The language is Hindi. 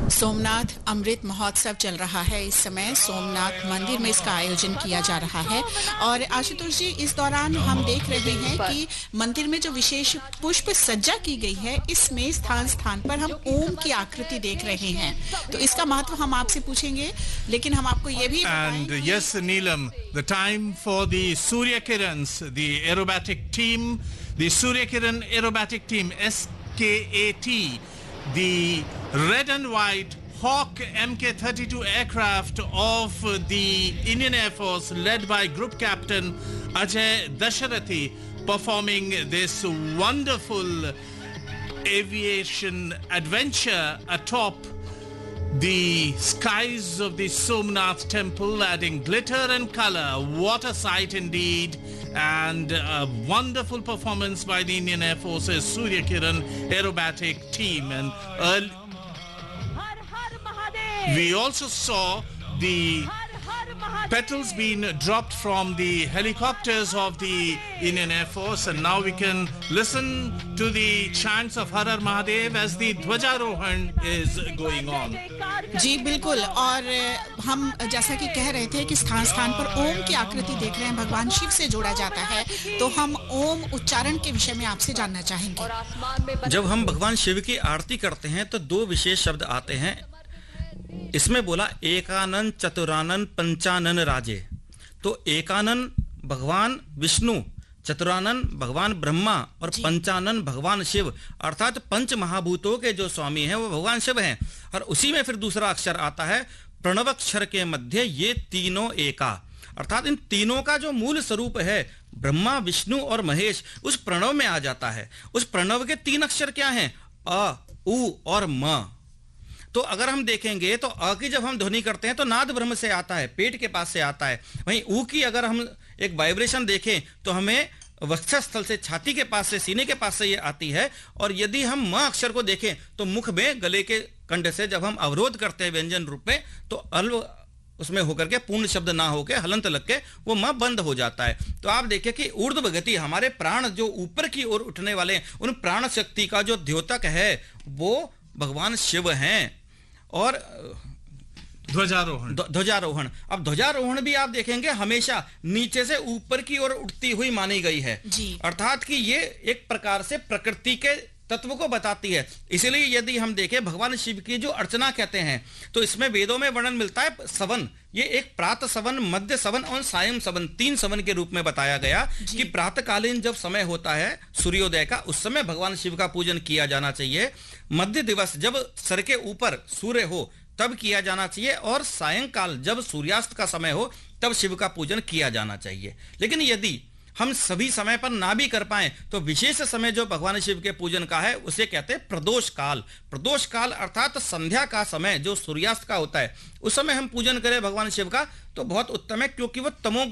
सोमनाथ अमृत महोत्सव चल रहा है। इस समय सोमनाथ मंदिर में इसका आयोजन किया जा रहा है और आशुतोष जी, इस दौरान हम देख रहे हैं कि मंदिर में जो विशेष पुष्प सज्जा की गई है, इसमें स्थान स्थान पर हम ओम की आकृति देख रहे हैं। तो इसका महत्व हम आपसे पूछेंगे, लेकिन हम आपको ये भी And yes, Neelam, the time for the Surya Kirans, the aerobatic team, the Surya Kiran aerobatic team, SKAT, the red and white Hawk Mk-32 aircraft of the Indian Air Force led by Group Captain Ajay Dasharathi, performing this wonderful aviation adventure atop the skies of the Somnath temple, adding glitter and color. What a sight indeed, and a wonderful performance by the Indian Air Force's Surya Kiran aerobatic team. And we also saw the petals being dropped from the helicopters of the Indian Air Force, and now we can listen to the chants of Har Har Mahadev as the Dhwajarohan is going on. जी बिल्कुल, और हम जैसा कि कह रहे थे कि स्थान स्थान पर ओम की आकृति देख रहे हैं, भगवान शिव से जोड़ा जाता है, तो हम ओम उच्चारण के विषय में आपसे जानना चाहेंगे। जब हम भगवान शिव की आरती करते हैं तो दो विशेष शब्द आते हैं। इसमें बोला एकानन चतुरानन पंचानन राजे। तो एकानन भगवान विष्णु, चतुरानन भगवान ब्रह्मा और पंचानन भगवान शिव, अर्थात पंच महाभूतों के जो स्वामी हैं वो भगवान शिव हैं। और उसी में फिर दूसरा अक्षर आता है प्रणव अक्षर के मध्य ये तीनों एका, अर्थात इन तीनों का जो मूल स्वरूप है ब्रह्मा विष्णु और महेश, उस प्रणव में आ जाता है। उस प्रणव के तीन अक्षर क्या हैं? अ, उ और म। तो अगर हम देखेंगे तो अ की जब हम ध्वनि करते हैं तो नाद ब्रह्म से आता है, पेट के पास से आता है। वहीं ऊ की अगर हम एक वाइब्रेशन देखें तो हमें वक्षस्थल से, छाती के पास से, सीने के पास से ये आती है। और यदि हम म अक्षर को देखें तो मुख में, गले के कंठ से जब हम अवरोध करते हैं व्यंजन रूप में, तो अल्व उसमें होकर के पूर्ण शब्द ना होके हलंत लग के वो म बंद हो जाता है। तो आप देखिए कि ऊर्ध्व गति, हमारे प्राण जो ऊपर की ओर उठने वाले हैं, उन प्राण शक्ति का जो द्योतक है वो भगवान शिव हैं। और ध्वजारोहण, अब ध्वजारोहण भी आप देखेंगे हमेशा नीचे से ऊपर की ओर उठती हुई मानी गई है, अर्थात कि ये एक प्रकार से प्रकृति के तत्व को बताती है। इसलिए यदि हम देखें भगवान शिव की जो अर्चना कहते हैं तो इसमें वेदों में वर्णन मिलता है सवन, ये एक प्रातः सवन, मध्य सवन और सायं सवन, तीन सवन के रूप में बताया गया कि प्रातःकालीन जब समय होता है सूर्योदय का, उस समय भगवान शिव का पूजन किया जाना चाहिए। मध्य दिवस जब सर के ऊपर सूर्य हो तब किया जाना चाहिए, और सायंकाल जब सूर्यास्त का समय हो तब शिव का पूजन किया जाना चाहिए। लेकिन यदि हम सभी समय पर ना भी कर पाएं तो विशेष समय जो भगवान शिव के पूजन का है उसे कहते हैं प्रदोष काल। प्रदोष काल अर्थात संध्या का समय जो सूर्यास्त का होता है, उस समय हम पूजन करें भगवान शिव का तो बहुत उत्तम है, क्योंकि वो तमो